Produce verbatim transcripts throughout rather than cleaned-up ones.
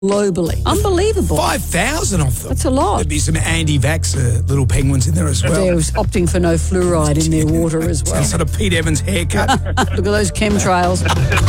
globally. Unbelievable. five thousand of them. That's a lot. There'd be some anti-vaxxer little penguins in there as well. They're opting for no fluoride in their water as well. Some sort of Pete Evans haircut. Look at those chemtrails.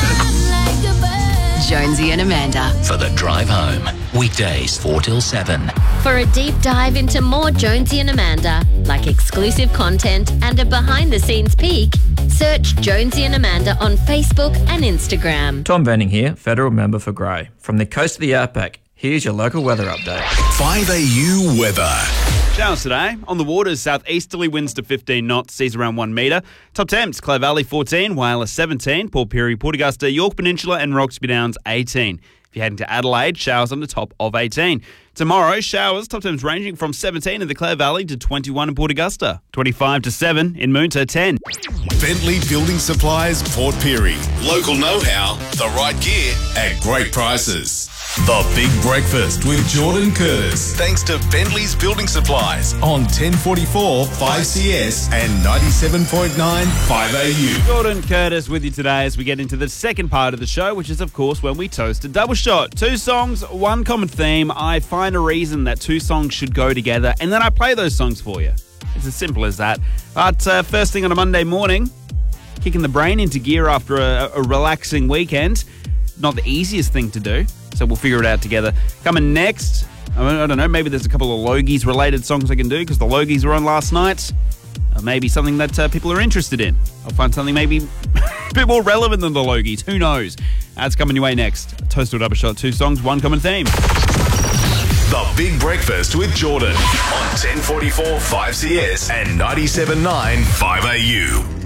Jonesy and Amanda. For the drive home. Weekdays four till seven. For a deep dive into more Jonesy and Amanda, like exclusive content and a behind-the-scenes peek, search Jonesy and Amanda on Facebook and Instagram. Tom Venning here, Federal Member for Grey. From the coast of the outback, here's your local weather update. five A U weather. Showers today. On the waters, southeasterly winds to fifteen knots, seas around one metre. Top temps, Clare Valley fourteen, Whyalla seventeen, Port Pirie, Port Augusta, York Peninsula and Roxby Downs eighteen. If you're heading to Adelaide, showers on the top of eighteen. Tomorrow, showers, top temps ranging from seventeen in the Clare Valley to twenty-one in Port Augusta. twenty-five to seven in Moonta, ten. Bentley Building Supplies, Port Pirie. Local know-how, the right gear at great prices. The Big Breakfast with Jordan Curtis. Thanks to Bentley's Building Supplies on ten forty-four five C S and ninety-seven point nine five A U. Jordan Curtis with you today as we get into the second part of the show, which is, of course, when we toast a double shot. Two songs, one common theme. I find a reason that two songs should go together, and then I play those songs for you. It's as simple as that. But uh, first thing on a Monday morning, kicking the brain into gear after a, a relaxing weekend. Not the easiest thing to do, so we'll figure it out together. Coming next, I, mean, I don't know, maybe there's a couple of Logies-related songs I can do because the Logies were on last night. Or maybe something that uh, people are interested in. I'll find something maybe a bit more relevant than the Logies. Who knows? That's coming your way next. Toast or double shot, two songs, one common theme. The Big Breakfast with Jordan on ten forty-four five C S and ninety-seven point nine five A U.